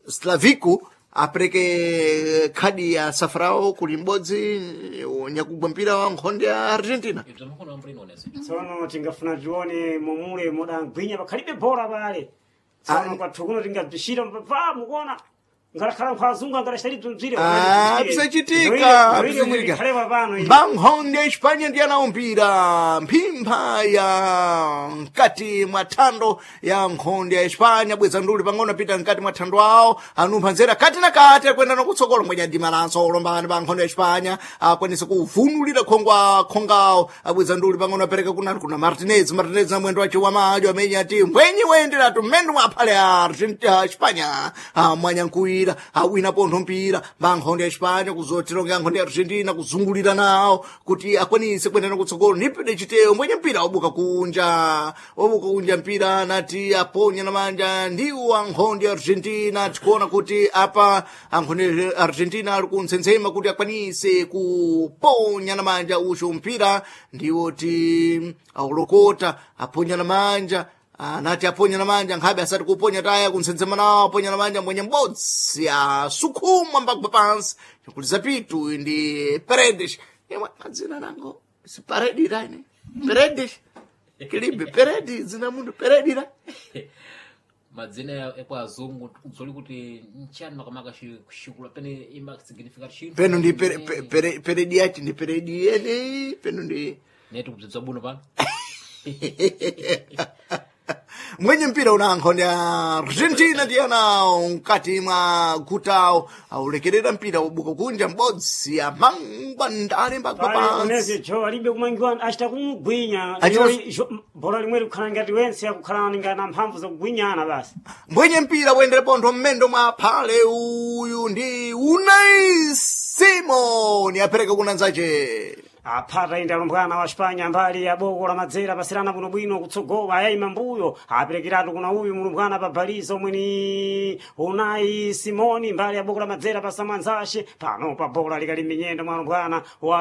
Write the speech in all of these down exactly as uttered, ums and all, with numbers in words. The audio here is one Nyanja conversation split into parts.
Slaviku apereke khadi ya safrao kuli m'bodzi nyakugwa mpira wa nkhonde ya Argentina. Tsono tingafuna tione momule modangwinya pakhalibe bhola pale. Tsono kwathu kuno tingabishira pa mukuona ngarakhala nkhwazunga ngarashari tunzire. Ah, bisachitika, bisachitika. Bankhonde ya Espanya ndi anaumpira mphimpha ya mkati mwa thando ya nkhonde ya Espanya bweza nduli pang'ono pita mkati mwa thando awo anumpha nzera kati na kati akwenda nakutsogolo mbwenya ndi malanso olombani pa nkhonde ya Espanya akwanisa kuvunulira khongwa khongawo abweza nduli pang'ono apereka kunati kuna Martinez Martinez na mwendo wace wamajo amenya ati mbwenyi wendera tumendo mwaphale ya Argentina Espanya mwanyankuira awina pontho mpira bankhonde ya Espanya kuzotironga nkhonde ya Argentina kuzungulira nawo kuti akwanise kwenda kutsogolo nipide chiteo mbwenye mpira obuka kunja obuka kunja mpira nati aponya na manja ndiwo ankhonde ya Argentina tikuona kuti apa ankhonde Argentina ali kuntsensema kuti akwanise kuponya na manja usho mpira ndiwo ti aulokota aponya na manja anati aponya na manja nkhabe asati kuponya taya kunsensema nawo aponya na manja mbwenye m'bodzi asukhuma mbagwa pansi chakuliza pitu ndi Paredes yemwe madzina nango si Paredes ine Paredes kilibe Paredes zina mundu Paredes madzina ekwa azungu zoli kuti nchani makamaka shikula pene ima significa chintu peno ndi Paredes yachi ndi Paredes yene peno ndi netu kudzidza buno pano mwenye mpira una nkhonde ya Argentina tiyana mkati mwa gutawo aulekerera mpira ubuka kunja m'bodzi amangwa ndale mbagwa pansi nezi jo alibe kumangiwa achita kumugwinya bhola limwe likukhala ngati wense akukhala ngati na mphamvu zokugwinyana basi mwenye mpira wendere pontho mmendo mwa phale uyu ndi Unai Simon apereka kunanzache aphata inde alombwana wa Espanya mbali ya boko la madzera pasirana buno bwino kutsogola ayayima mbuyo aperekiratu kuna uyu mulumbwana pa balizo mwini Unai Simoni mbali ya boko la madzera pasamwanzashe pano pa bola likali minyendo mwa alombwana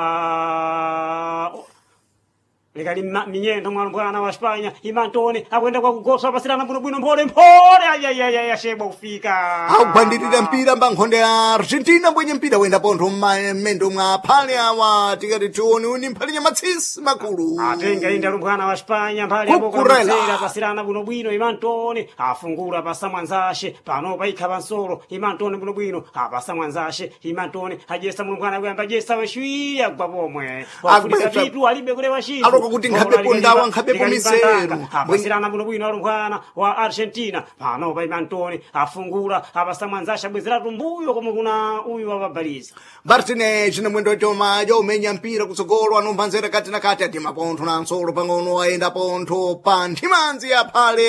wa likali minyendo mwa alombwana wa Espanya imantone akwenda kwa kugosa pasirana buno bwino mpole mpole ayayaya shebo ufika akugwandirira mpira mbankhonde ya Argentina mbwenye mpira wenda pontho mmendo mwa phale awa tikati tione uni mphalinya matsisi makulu atenga inde alombwana wa Espanya mbali ya boko la madzera pasirana buno bwino imantone afungura pasamwanzashe pano paikha pansolo imantone buno bwino apasamwanzashe imantone ajesa mulumbwana kuyamba jesa weshwiya kwa pomwe wafulika vitu alibe kulewa shito kuti nkhabepo ndawa nkhabepo miseru apasirana buno bwino alombwana wa Argentina pano pa imantone afungura apasamwanzashe abwezeratu mbuyo komwe kuna uyu wa babaliza Martinez na mwendo choma jo umenya mpira kutsogolo anumpha nzera kati na kati ati mapontho na nsolo pang'ono ayenda pontho pa nthimanzi ya phale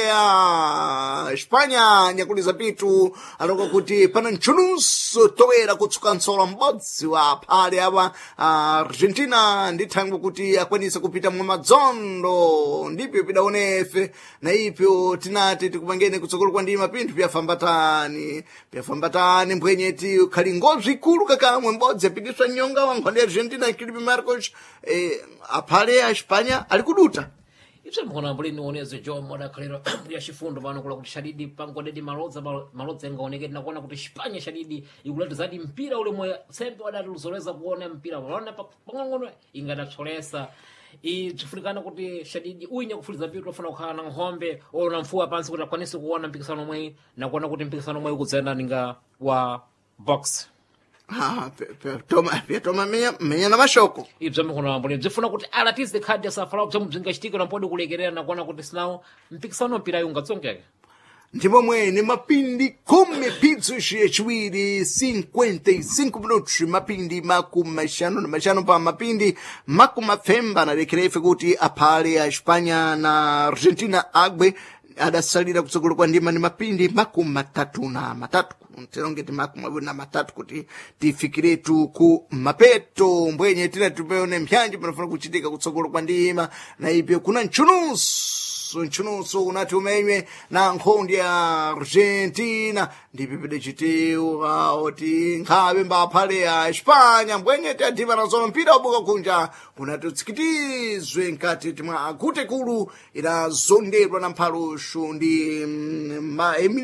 ya Espanya nyakuliza pitu aloko kuti pana mchununso towera kutsuka nsolo m'bodzi wa phale awa Argentina ndi thangwe kuti akwanisa kupita mwa madzondo ndipyo pidaonefe na ipyo tinati tikupangene kutsogolo kwa ndima pinthu pyafambatani pyafambatani mbwenyeti khali ngozi ikulu kakamwe m'bodzi apikiswa nyonga wa nkhonde ya Argentina Filipe Marcos eh, aphale ya Espanya ali kuduta ipse mkhona mbuli niwoneze jo moda khalero ya chifundo pano kula kuti shadidi pangodedi malodza malodza ngaoneke tinakuona kuti Espanya shadidi ikuleta zadi mpira ule mwe sempe wadati luzoleza kuona mpira walaona pang'ono ingadatsolesa ichifunikana kuti shadidi uinya kufuliza vitu afuna kukhala na nkhombe ona mfuwa pansi kuti akwanise kuona mpikisano mwe na kuona kuti mpikisano mwe ukudzenda ninga wa box ah toma toma menya menya na mashoko ibza mkhona mbuli bzifuna kuti alatize khadi ya safara bzamu bzingachitika na podi kulekerera na kuona kuti sinawo mpikisano mpira yungatsongeke ndipo mwene mapindi kumi pizzo chiwiri cinquenta e cinco minutos mapindi makumi maxanu na maxanu pa mapindi makumi mapfemba na lekerefe kuti aphale a Espanya na Argentina agwe adasalira kutsogolo kwa ndima ni mapindi makumi matatu na matatu ntirongeti makumi na matatu kuti tifikiretu ku mapeto mbwenye tina tupeone mpyanji panafuna kuchitika kutsogolo kwa ndima na ipyo kuna nchununso nchununso unati umenywe na nkhondi ya Argentina ndipipide chiteu oti nkhabe mbaphale ya Espanya mbwenye tiadhiva nazono mpira ubuka kunja unati utsikitizwe nkati timwa akute kulu idazonderwa na mphalushu ndi ma